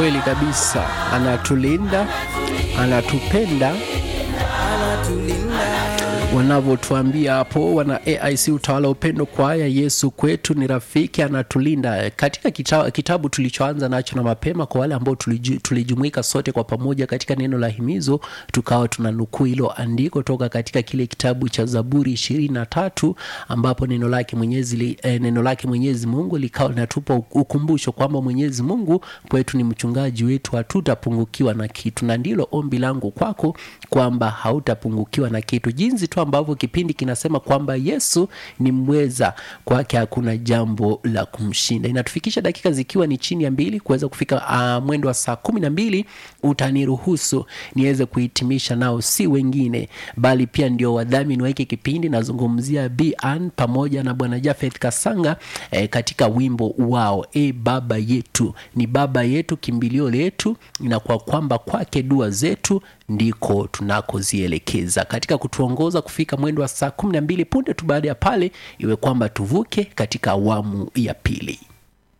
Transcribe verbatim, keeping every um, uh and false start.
kweli kabisa. Anatulinda, anatupenda, wanavyotuambia hapo wana A I C Utawala Upendo Kwaya, Yesu kwetu ni rafiki, anatulinda. Katika kitabu, kitabu tulichoanza nacho na mapema, kwa wale ambao tuliju, tulijumuika sote kwa pamoja katika neno la himizo, tukawa tunanukuu hilo andiko toka katika kile kitabu cha Zaburi ishirini na tatu, ambapo neno lake Mwenyezi eh, neno lake Mwenyezi Mungu likawa linatupa ukumbusho kwamba Mwenyezi Mungu kwetu ni mchungaji wetu, hatutapungukiwa na kitu. Na ndilo ombi langu kwako kwamba hautapungukiwa na kitu. Jinsi tu ambavyo kipindi kinasema kwamba Yesu ni mweza, kwake hakuna jambo la kumshinda. Inatufikisha dakika zikiwa ni chini ya mbili kuweza kufika uh, mwendo wa saa kumi na mbili. Utaniruhusu niweze kuhitimisha, nao si wengine bali pia ndio wadhamini wa hiki kipindi. Nazungumzia B N pamoja na Bwana Jafeth Kasanga eh, katika wimbo wao E Baba Yetu. Ni Baba yetu, kimbilio letu, na kwa kwamba kwake dua zetu ndiko tunakozielekeza, katika kutuongoza kufika mwendo wa saa kumi na mbili punde tu baada ya pale, iwe kwamba tuvuke katika awamu ya pili.